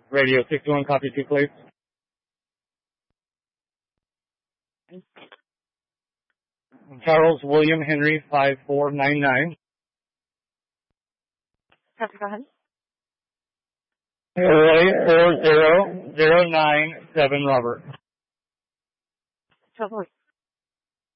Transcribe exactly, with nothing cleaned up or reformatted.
Radio sixty-one, copy two, please. Charles William Henry, five four nine nine. Copy, go ahead. Relay four zero zero nine seven, Robert. twelve